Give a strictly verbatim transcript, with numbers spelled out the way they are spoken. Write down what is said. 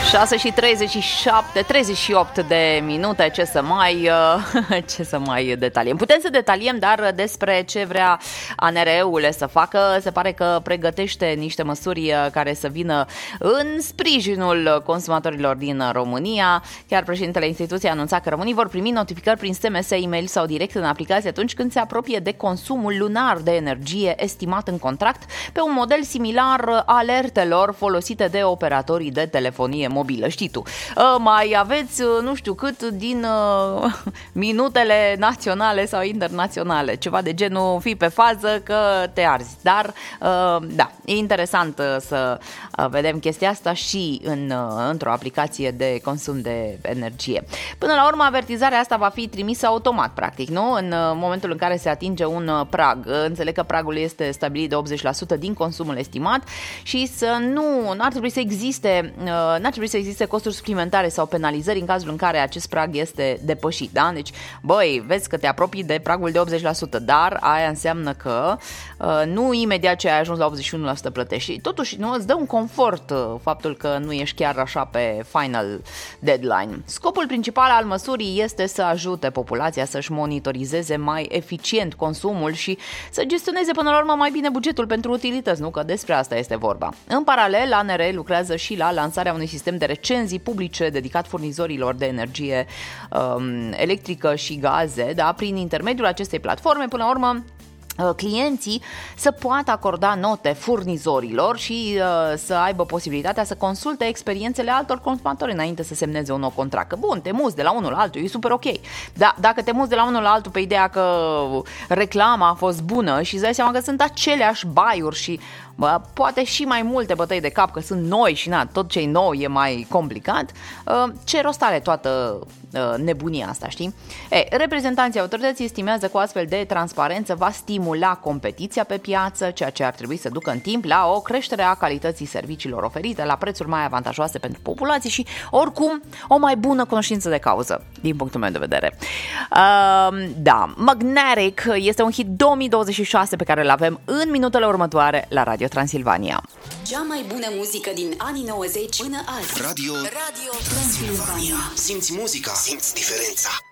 șase și treizeci și șapte, treizeci și opt de minute, ce să mai ce să mai detaliem. Putem să detaliem, dar despre ce vrea A N R E-ul să facă, se pare că pregătește niște măsuri care să vină în sprijinul consumatorilor din România. Chiar președintele instituției a anunțat că românii vor primi notificări prin S M S, e-mail sau direct în aplicație atunci când se apropie de consumul lunar de energie estimat în contract, pe un model similar alertelor folosite de operatorii de telefonie mobilă. Știi tu, mai aveți nu știu cât din minutele naționale sau internaționale, ceva de genul, fii pe fază că te arzi. Dar da, e interesant să vedem chestia asta și în, într-o aplicație de consum de energie. Până la urmă, avertizarea asta va fi trimisă automat, practic, nu? În momentul în care se atinge un prag. Înțeleg că pragul este stabilit de optzeci la sută din consumul estimat și să nu, n-ar trebui să existe, n-ar trebui să existe costuri suplimentare sau penalizări în cazul în care acest prag este depășit, da? Deci, băi, vezi că te apropii de pragul de optzeci la sută, dar aia înseamnă că uh, nu imediat ce ai ajuns la optzeci și unu la sută plătești. Totuși, nu, îți dă un confort uh, faptul că nu ești chiar așa pe final deadline. Scopul principal al măsurii este să ajute populația să-și monitorizeze mai eficient consumul și să gestioneze până la urmă mai bine bugetul pentru utilități, nu? Că despre asta este vorba. În paralel, A N R E lucrează și la lansarea unui sistem de recenzii publice dedicat furnizorilor de energie um, electrică și gaze, da? Prin intermediul acestei platforme, până la urmă, clienții să poată acorda note furnizorilor și uh, să aibă posibilitatea să consulte experiențele altor consumatori înainte să semneze un nou contract. Că bun, te muți de la unul la altul, e super ok. Dar dacă te muți de la unul la altul pe ideea că reclama a fost bună și îți dai seama că sunt aceleași baiuri și bă, poate și mai multe bătăi de cap că sunt noi și na, tot ce e nou e mai complicat, uh, ce rost are toată uh, nebunia asta, știi? E, reprezentanții autorității estimează că o astfel de transparență va stimula competiția pe piață, ceea ce ar trebui să ducă în timp la o creștere a calității serviciilor oferite, la prețuri mai avantajoase pentru populație și, oricum, o mai bună conștiință de cauză, din punctul meu de vedere. Uh, da, Magnetic este un hit două mii douăzeci și șase pe care îl avem în minutele următoare la Radio Transilvania. Cea mai bună muzică din anii nouăzeci până azi. Radio, Radio Transilvania. Simți muzica, simți diferența.